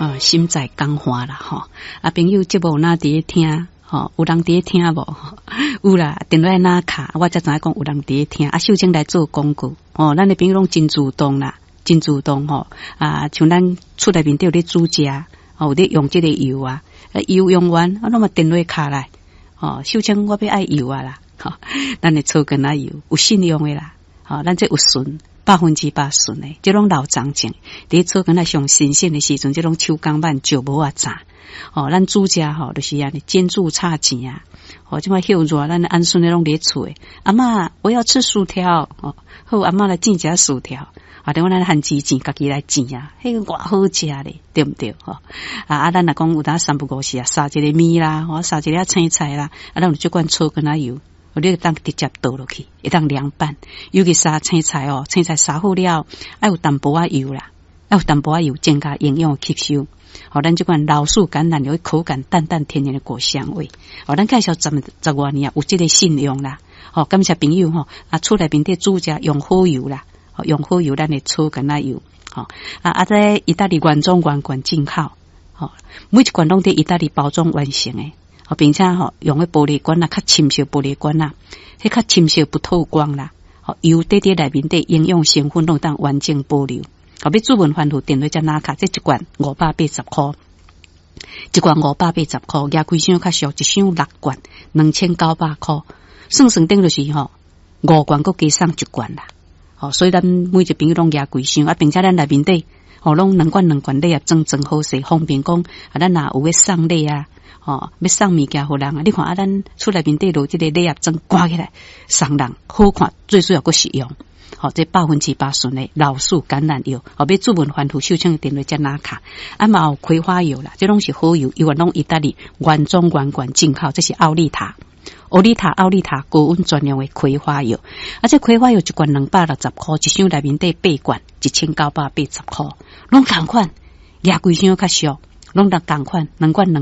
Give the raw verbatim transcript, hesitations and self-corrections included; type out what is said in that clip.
呃，心在讲话啦吼，啊朋友节目哪伫咧听，吼有人伫咧听无？有啦，电话哪卡，我才知影讲有人伫咧听。啊，秀清来做广告，哦，咱的朋友拢真主动啦，真主动吼。啊，像咱厝内面都有咧煮食，哦，有咧用这个油啊，油用完，啊，那么电话卡来，哦，秀清我要爱油啊啦，吼，咱的草根啊油有信用的啦，吼，咱这有顺。百分之百顺诶，这种老长情，伫做跟那上新鲜的时阵，这种手工板就无啊炸。哦，咱煮食吼，就是安尼煎煮差钱啊。哦，即摆休热，咱安孙那种咧厝诶。阿嬷，我要吃薯条。哦，好，阿嬷来煎一下薯条。啊，等我咱番薯煎，家己来煎啊，迄个偌好食咧，对毋对？吼、哦，啊啊，咱若讲有当三不五时啊，撒一个米啦，或撒一个青菜啦，啊，咱有即款醋跟啊油。我你当直接倒落去，会当凉拌。尤其杀青菜哦，青菜杀好了，爱有淡薄仔油啦，爱有淡薄仔油增加营养吸收。哦，咱这款老树橄榄油口感淡淡天然的果香味。哦，咱介绍十十多年啊，有这个信用啦。哦，感谢朋友吼、哦，啊，厝内面的煮食用好油啦，哦，用好油咱的醋橄榄油。哦，啊啊，在意大利原装原罐进口。哦，每一罐拢在意大利包装完成诶。并且吼用个玻璃管啦，较深色玻璃管啦，迄较深色不透光啦。吼油滴滴内面的营养成分拢当完整保留。后要主文番薯电话才拿卡，这一罐五百八十块，一罐五百八十块，亚规箱较俗，一箱六罐，两千九百块，算算顶就是吼五罐搁加送一罐啦。吼，所以咱每一朋友拢亚规箱啊，并且咱内面的吼拢两罐两罐礼盒装装好势，方便讲啊，咱若有要送礼啊。哦，要送物件互人啊！你看啊，咱厝内面底落即个礼盒装挂起来，送人好看，最主要个实用。好、哦，这百分之百顺的老树橄榄油，后要注文番薯秀清的电话加拿卡，啊嘛有葵花油啦，这拢是好油，因为拢意大利原装原罐进口，这是奥利塔、奥利塔、奥利塔高温专用的葵花油，啊，这葵花油一罐两百六十块，一箱内面底八罐，一千九百八十块，拢同款，亚贵箱较俗，拢得同款，两罐两。